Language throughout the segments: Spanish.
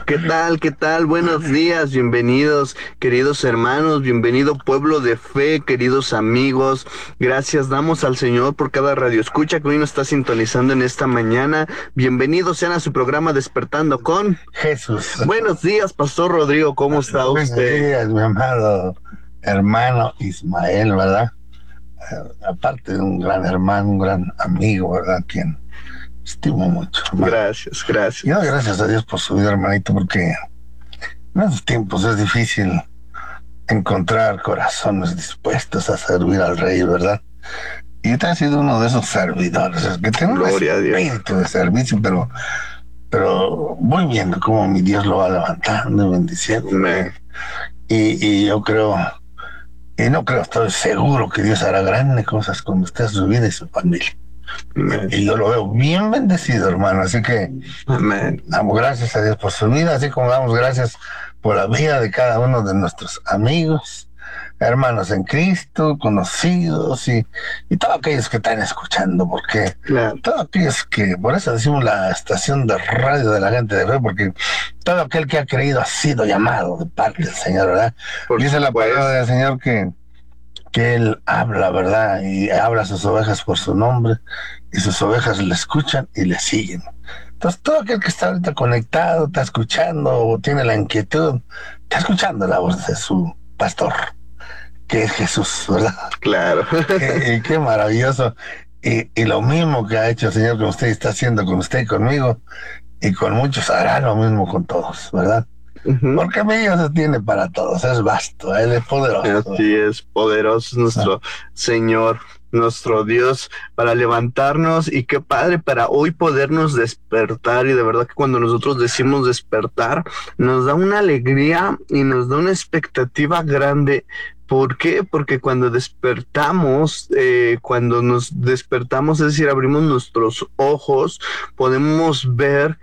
¿Qué tal? ¿Qué tal? Buenos días, bienvenidos, queridos hermanos, bienvenido pueblo de fe, queridos amigos. Gracias damos al Señor por cada radio escucha que hoy nos está sintonizando en esta mañana. Bienvenidos sean a su programa Despertando con Jesús. Buenos días, Pastor Rodrigo, ¿cómo está Buenos usted? días, mi amado hermano Ismael, ¿verdad? Aparte de un gran hermano, un gran amigo, ¿verdad? Quien estimo mucho, hermano. Gracias, Y doy gracias. gracias a Dios por su vida, hermanito, porque en estos tiempos es difícil encontrar corazones dispuestos a servir al Rey, ¿verdad? Y usted ha sido uno de esos servidores, que tiene un Gloria a Dios. espíritu de servicio, pero voy viendo cómo mi Dios lo va levantando y bendiciendo. Amén. Y yo creo, y no creo, estoy seguro que Dios hará grandes cosas con usted, su vida y su familia. Amén. Y yo lo veo bien bendecido, hermano. Así que Amén. damos gracias a Dios por su vida, así como damos gracias por la vida de cada uno de nuestros amigos, hermanos en Cristo, conocidos y todos aquellos que están escuchando, porque Claro. todos aquellos que, por eso decimos la estación de radio de la gente de fe, porque todo aquel que ha creído ha sido llamado de parte del Señor, ¿verdad? Por Dice la palabra supuesto. del Señor que Él habla, ¿verdad? Y habla a sus ovejas por su nombre, y sus ovejas le escuchan y le siguen. Entonces, todo aquel que está ahorita conectado, está escuchando o tiene la inquietud, está escuchando la voz de su pastor, que es Jesús, ¿verdad? Claro. Qué maravilloso. Y lo mismo que ha hecho el Señor con usted, está haciendo con usted y conmigo, y con muchos hará lo mismo con todos, ¿verdad? Ujú. Porque mi Dios se tiene para todos, es vasto, Él es poderoso. Así es, poderoso es nuestro Señor, nuestro Dios, para levantarnos y qué padre para hoy podernos despertar. Y de verdad que cuando nosotros decimos despertar, nos da una alegría y nos da una expectativa grande. ¿Por qué? Porque cuando despertamos, cuando nos despertamos, es decir, abrimos nuestros ojos, podemos ver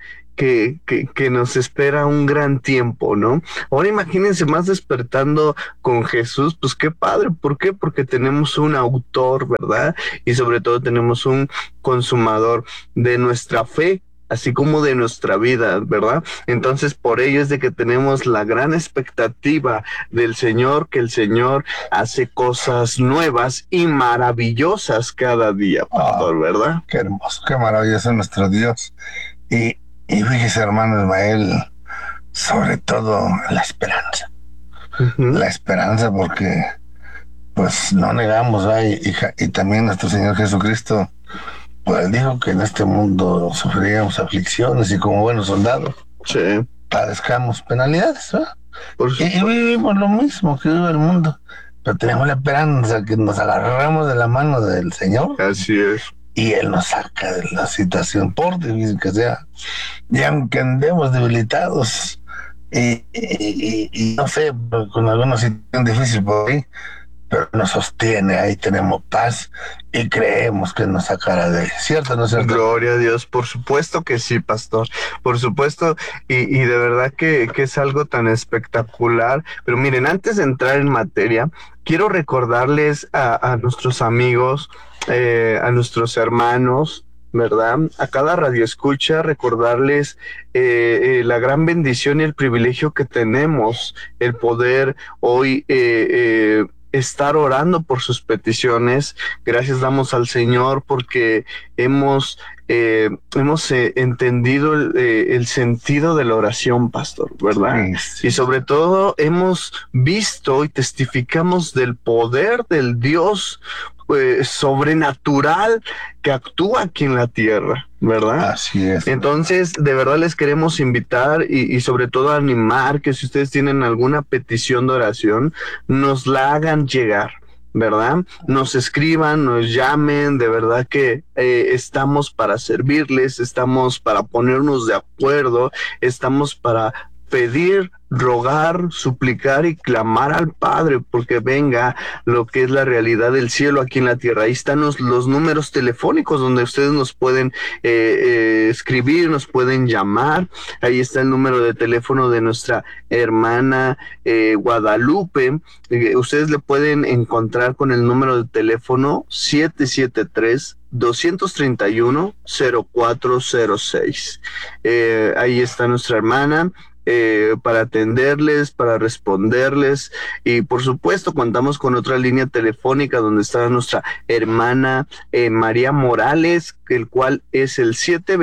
que nos espera un gran tiempo, ¿no? Ahora imagínense más despertando con Jesús, pues qué padre, ¿por qué? Porque tenemos un autor, ¿verdad? Y sobre todo tenemos un consumador de nuestra fe, así como de nuestra vida, ¿verdad? Entonces, por ello es de que tenemos la gran expectativa del Señor, que el Señor hace cosas nuevas y maravillosas cada día, pastor, ¿verdad? Qué hermoso, qué maravilloso es nuestro Dios. Y, y fíjese, hermano Ismael, sobre todo la esperanza. Ujú. La esperanza porque, pues, no negamos, ¿verdad? Y también nuestro Señor Jesucristo, pues, dijo que en este mundo sufriríamos aflicciones y como buenos soldados Sí, padezcamos penalidades, ¿verdad? por Y supuesto. vivimos lo mismo que vive el mundo, pero tenemos la esperanza que nos agarramos de la mano del Señor Así es. y Él nos saca de la situación, por difícil que sea. Y aunque andemos debilitados y no sé, con alguna situación difícil por ahí, pero nos sostiene, ahí tenemos paz y creemos que nos sacará de ahí. ¿Cierto o no es cierto? Gloria a Dios, por supuesto que sí, pastor, por supuesto, y de verdad que es algo tan espectacular. Pero miren, antes de entrar en materia, quiero recordarles a nuestros amigos, a nuestros hermanos, ¿verdad? A cada radio escucha, recordarles la gran bendición y el privilegio que tenemos, el poder hoy estar orando por sus peticiones. Gracias damos al Señor porque hemos entendido el sentido de la oración, pastor, ¿verdad? Sí. Y sobre todo hemos visto y testificamos del poder del Dios sobrenatural que actúa aquí en la tierra, ¿verdad? Así es. Entonces, de verdad les queremos invitar y sobre todo animar que si ustedes tienen alguna petición de oración, nos la hagan llegar, ¿verdad? Nos escriban, nos llamen, de verdad que estamos para servirles, estamos para ponernos de acuerdo, estamos para pedir, rogar, suplicar y clamar al Padre porque venga lo que es la realidad del cielo aquí en la tierra. Ahí están los números telefónicos donde ustedes nos pueden escribir, nos pueden llamar. Ahí está el número de teléfono de nuestra hermana Guadalupe. Ustedes le pueden encontrar con el número de teléfono 773-231-0406. Ahí está nuestra hermana para atenderles, para responderles. Y por supuesto contamos con otra línea telefónica donde está nuestra hermana María Morales, el cual es el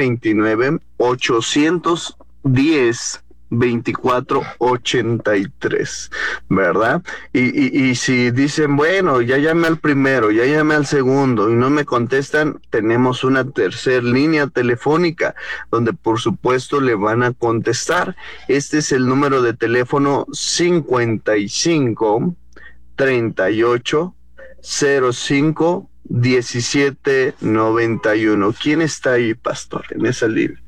729-810-2483, ¿verdad? Y si dicen, bueno, ya llamé al primero, ya llamé al segundo y no me contestan, tenemos una tercera línea telefónica donde por supuesto le van a contestar. Este es el número de teléfono 55 38 05 17 91. ¿Quién está ahí, pastor, en esa línea?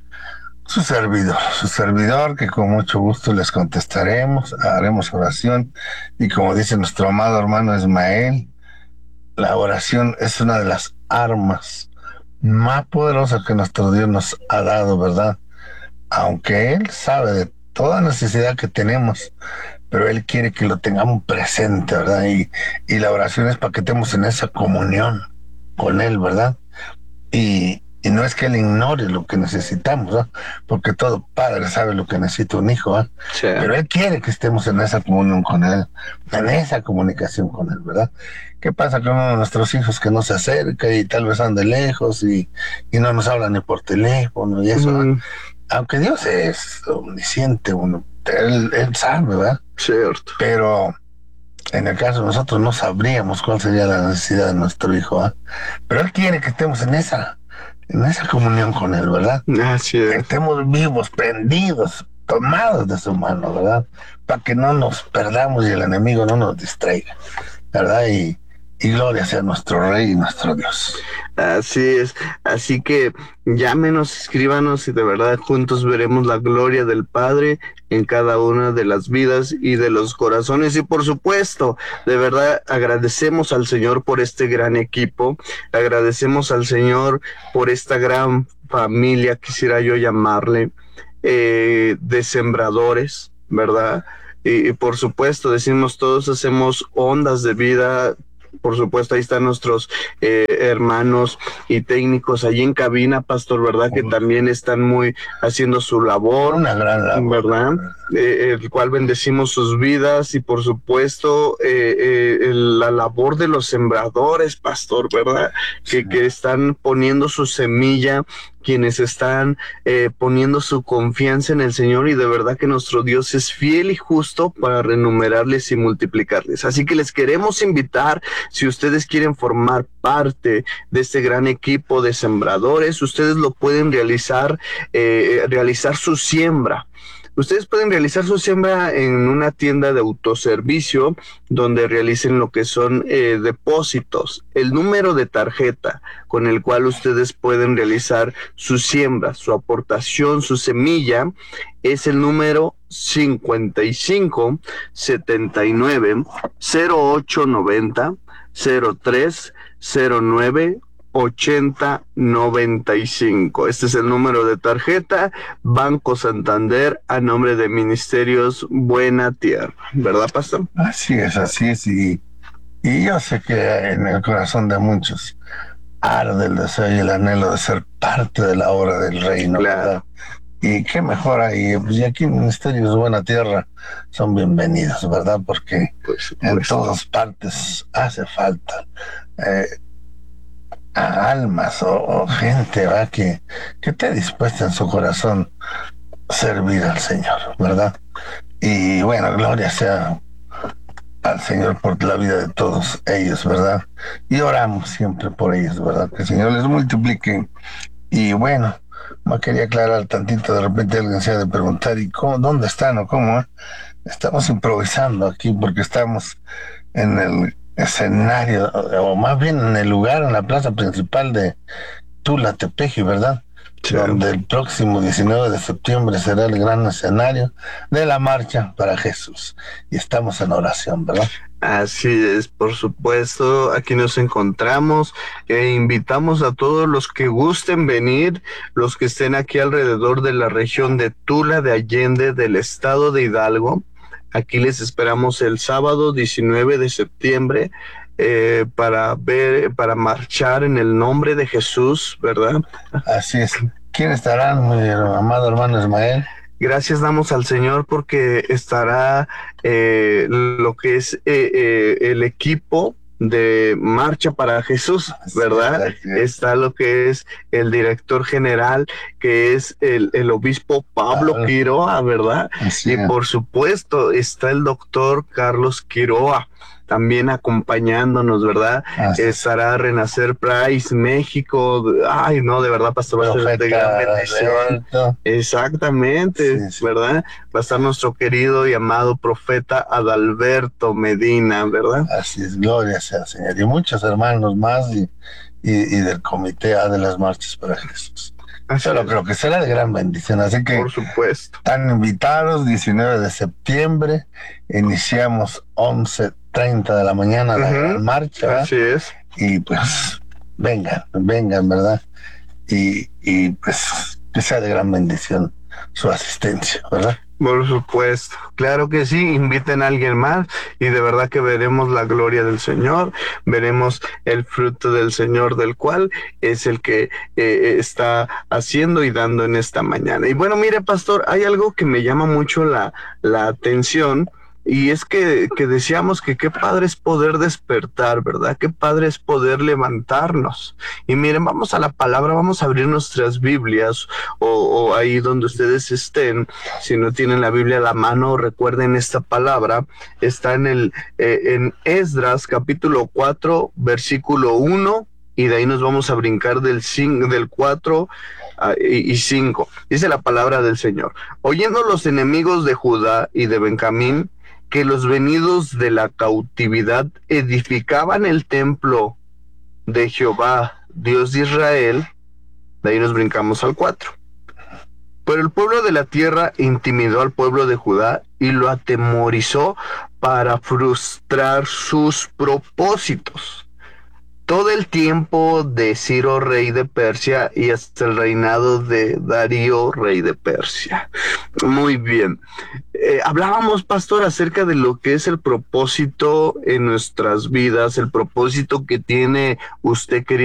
Su servidor, que con mucho gusto les contestaremos, haremos oración, y como dice nuestro amado hermano Ismael, la oración es una de las armas más poderosas que nuestro Dios nos ha dado, ¿verdad? Aunque Él sabe de toda necesidad que tenemos, pero Él quiere que lo tengamos presente, ¿verdad? Y la oración es para que estemos en esa comunión con Él, ¿verdad? Y no es que Él ignore lo que necesitamos, ¿no? Porque todo padre sabe lo que necesita un hijo, ¿eh? Sí. Pero Él quiere que estemos en esa comunión con Él, en esa comunicación con Él, ¿verdad? ¿Qué pasa con uno de nuestros hijos que no se acerca y tal vez ande lejos y no nos habla ni por teléfono y eso? Aunque Dios es omnisciente, él sabe, ¿verdad? Cierto. Pero en el caso de nosotros no sabríamos cuál sería la necesidad de nuestro hijo, ¿eh? Pero Él quiere que estemos en esa comunión con Él, ¿verdad? Así es. Que estemos vivos, prendidos, tomados de su mano, ¿verdad? Para que no nos perdamos y el enemigo no nos distraiga, ¿verdad? Y gloria sea nuestro Rey y nuestro Dios. Así es, así que llámenos, escríbanos y de verdad juntos veremos la gloria del Padre en cada una de las vidas y de los corazones. Y por supuesto, de verdad agradecemos al Señor por este gran equipo, agradecemos al Señor por esta gran familia, quisiera yo llamarle, de sembradores, ¿verdad? Y por supuesto, decimos todos hacemos ondas de vida. Por supuesto, ahí están nuestros hermanos y técnicos allí en cabina, pastor, ¿verdad? Que también están muy haciendo su labor. Una gran labor, ¿verdad? El cual bendecimos sus vidas y por supuesto la labor de los sembradores, pastor, ¿verdad? Sí. Que están poniendo su semilla, quienes están poniendo su confianza en el Señor, y de verdad que nuestro Dios es fiel y justo para renumerarles y multiplicarles. Así que les queremos invitar, si ustedes quieren formar parte de este gran equipo de sembradores, ustedes lo pueden realizar su siembra. Ustedes pueden realizar su siembra en una tienda de autoservicio donde realicen lo que son depósitos. El número de tarjeta con el cual ustedes pueden realizar su siembra, su aportación, su semilla, es el número 55 79 08 90 03 09 8095. Este es el número de tarjeta, Banco Santander, a nombre de Ministerios Buena Tierra, ¿verdad, pastor? Así es, y yo sé que en el corazón de muchos arde el deseo y el anhelo de ser parte de la obra del reino, Claro. ¿verdad? Y qué mejor ahí, pues, y aquí Ministerios Buena Tierra son bienvenidos, ¿verdad? Porque en todas partes hace falta a almas o gente, ¿verdad? Que esté dispuesta en su corazón a servir al Señor, ¿verdad? Y bueno, gloria sea al Señor por la vida de todos ellos, ¿verdad? Y oramos siempre por ellos, ¿verdad? Que el Señor les multiplique. Y bueno, me quería aclarar tantito, de repente alguien se ha de preguntar, ¿y cómo, dónde están o cómo? Estamos improvisando aquí porque estamos en el escenario, o más bien en el lugar, en la plaza principal de Tula, Tepeji, ¿verdad? Sí. Donde el próximo 19 de septiembre será el gran escenario de la marcha para Jesús. Y estamos en oración, ¿verdad? Así es, por supuesto, aquí nos encontramos e invitamos a todos los que gusten venir, los que estén aquí alrededor de la región de Tula, de Allende, del estado de Hidalgo. Aquí les esperamos el sábado 19 de septiembre para marchar en el nombre de Jesús, ¿verdad? Así es. ¿Quién estarán, mi amado hermano Ismael? Gracias damos al Señor porque estará lo que es el equipo de Marcha para Jesús, ¿verdad? Está lo que es el director general, que es el obispo Pablo Quiroa, ¿verdad? Y por supuesto está el doctor Carlos Quiroa también acompañándonos, ¿verdad? Estará Renacer Price, México. Ay, no, de verdad, pastor, va a ser de gran bendición. Exactamente, ¿verdad? Va a estar nuestro querido y amado profeta Adalberto Medina, ¿verdad? Así es, gloria sea, Señor. Y muchos hermanos más y del comité de las marchas para Jesús. Pero creo que será de gran bendición, así que por supuesto. Están invitados. 19 de septiembre, iniciamos 11:30 de la mañana la gran marcha, ¿verdad? Así es. Y pues vengan, ¿verdad? Y pues que sea de gran bendición su asistencia, ¿verdad? Por supuesto, claro que sí, inviten a alguien más y de verdad que veremos la gloria del Señor, veremos el fruto del Señor, del cual es el que está haciendo y dando en esta mañana. Y bueno, mire, pastor, hay algo que me llama mucho la atención. Y es que decíamos que qué padre es poder despertar, ¿verdad? Qué padre es poder levantarnos. Y miren, vamos a la palabra, vamos a abrir nuestras Biblias o ahí donde ustedes estén. Si no tienen la Biblia a la mano, recuerden esta palabra. Está en Esdras capítulo 4, versículo 1. Y de ahí nos vamos a brincar del 4 y 5. Dice la palabra del Señor. Oyendo los enemigos de Judá y de Benjamín que los venidos de la cautividad edificaban el templo de Jehová, Dios de Israel, de ahí nos brincamos al 4. Pero el pueblo de la tierra intimidó al pueblo de Judá y lo atemorizó para frustrar sus propósitos. Todo el tiempo de Ciro, rey de Persia, y hasta el reinado de Darío, rey de Persia. Muy bien. Hablábamos, pastor, acerca de lo que es el propósito en nuestras vidas, el propósito que tiene usted, querido